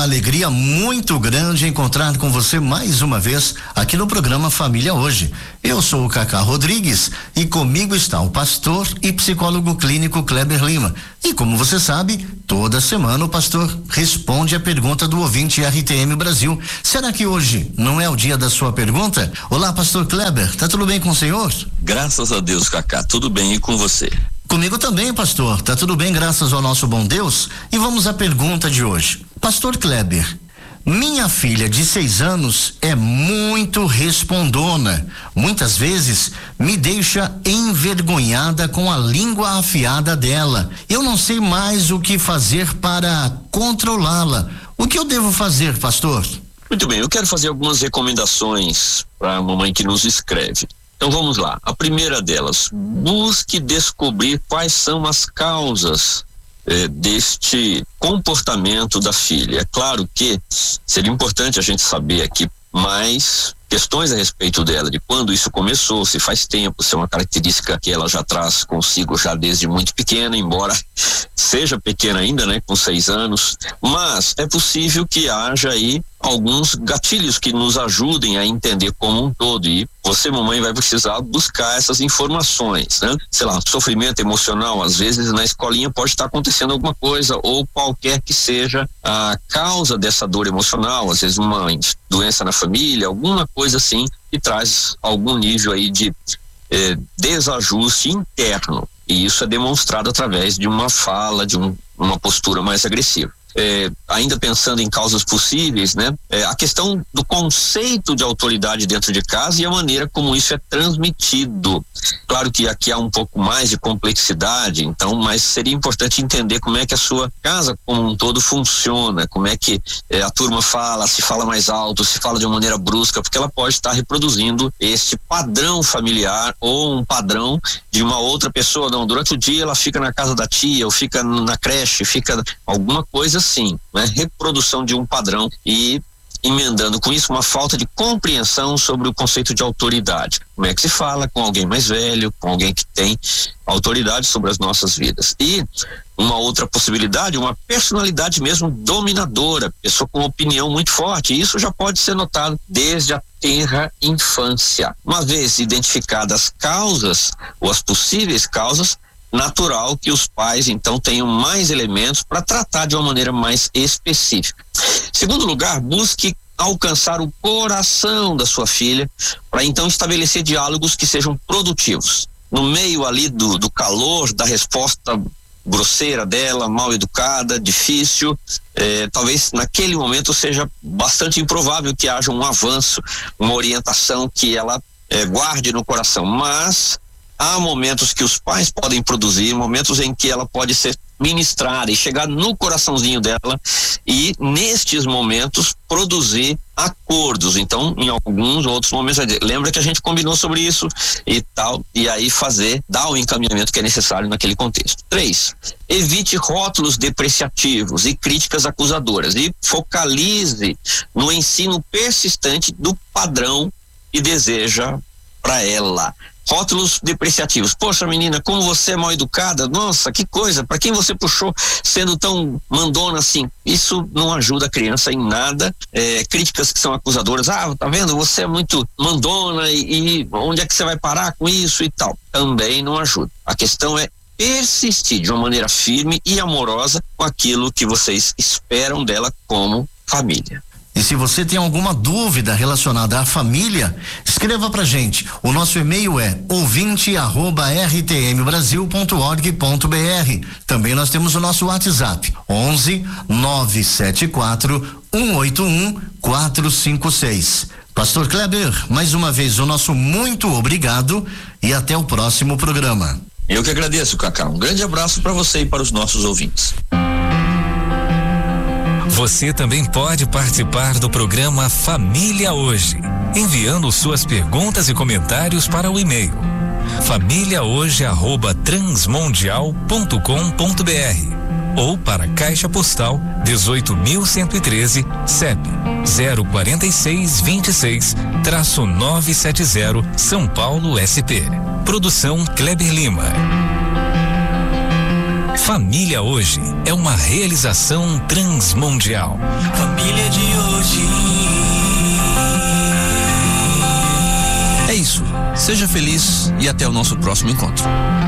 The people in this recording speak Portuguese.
alegria muito grande encontrar com você mais uma vez aqui no programa Família Hoje. Eu sou o Cacá Rodrigues e comigo está o pastor e psicólogo clínico Kleber Lima. E como você sabe, toda semana o pastor responde a pergunta do ouvinte RTM Brasil. Será que hoje não é o dia da sua pergunta? Olá, pastor Kleber, tá tudo bem com o senhor? Graças a Deus, Cacá, tudo bem, e com você? Comigo também, pastor, tá tudo bem, graças ao nosso bom Deus. E vamos à pergunta de hoje. Pastor Kleber, minha filha de 6 anos é muito respondona. Muitas vezes me deixa envergonhada com a língua afiada dela. Eu não sei mais o que fazer para controlá-la. O que eu devo fazer, pastor? Muito bem, eu quero fazer algumas recomendações para a mamãe que nos escreve. Então vamos lá. A primeira delas, busque descobrir quais são as causas deste comportamento da filha. É claro que seria importante a gente saber aqui mais questões a respeito dela, de quando isso começou, se faz tempo, se é uma característica que ela já traz consigo já desde muito pequena, embora seja pequena ainda, né, com 6 anos, mas é possível que haja aí alguns gatilhos que nos ajudem a entender como um todo, e você, mamãe, vai precisar buscar essas informações, né? Sei lá, sofrimento emocional, às vezes na escolinha pode estar acontecendo alguma coisa, ou qualquer que seja a causa dessa dor emocional, às vezes uma doença na família, alguma coisa assim que traz algum nível aí de desajuste interno, e isso é demonstrado através de uma fala, de uma postura mais agressiva. Ainda pensando em causas possíveis, né? A questão do conceito de autoridade dentro de casa e a maneira como isso é transmitido. Claro que aqui há um pouco mais de complexidade, então, mas seria importante entender como é que a sua casa como um todo funciona, como é que a turma fala, se fala mais alto, se fala de uma maneira brusca, porque ela pode estar reproduzindo este padrão familiar ou um padrão de uma outra pessoa. Não, durante o dia ela fica na casa da tia, ou fica na creche, fica alguma coisa assim, né? Reprodução de um padrão e emendando com isso uma falta de compreensão sobre o conceito de autoridade. Como é que se fala com alguém mais velho, com alguém que tem autoridade sobre as nossas vidas. E uma outra possibilidade, uma personalidade mesmo dominadora, pessoa com opinião muito forte, e isso já pode ser notado desde a tenra infância. Uma vez identificadas as causas ou as possíveis causas, natural que os pais então tenham mais elementos para tratar de uma maneira mais específica. Segundo lugar, busque alcançar o coração da sua filha para então estabelecer diálogos que sejam produtivos. No meio ali do calor, da resposta grosseira dela, mal educada, difícil, talvez naquele momento seja bastante improvável que haja um avanço, uma orientação que ela guarde no coração, mas há momentos que os pais podem produzir, momentos em que ela pode ser ministrada e chegar no coraçãozinho dela e nestes momentos produzir acordos. Então, em alguns outros momentos, lembra que a gente combinou sobre isso e tal, e aí dar o encaminhamento que é necessário naquele contexto. 3, evite rótulos depreciativos e críticas acusadoras e focalize no ensino persistente do padrão que deseja para ela. Rótulos depreciativos. Poxa, menina, como você é mal educada, nossa, que coisa, para quem você puxou sendo tão mandona assim? Isso não ajuda a criança em nada. Críticas que são acusadoras, tá vendo, você é muito mandona e onde é que você vai parar com isso e tal? Também não ajuda. A questão é persistir de uma maneira firme e amorosa com aquilo que vocês esperam dela como família. E se você tem alguma dúvida relacionada à família, escreva pra gente. O nosso e-mail é ouvinte@rtmbrasil.org.br. Também nós temos o nosso WhatsApp, 11 974 181 456. Pastor Kleber, mais uma vez o nosso muito obrigado e até o próximo programa. Eu que agradeço, Cacá. Um grande abraço para você e para os nossos ouvintes. Você também pode participar do programa Família Hoje, enviando suas perguntas e comentários para o e-mail famíliahoje@transmundial.com.br ou para Caixa Postal 18.113, CEP 04626-970, São Paulo, SP. Produção Kleber Lima. Família Hoje é uma realização transmundial. Família de hoje. É isso. Seja feliz e até o nosso próximo encontro.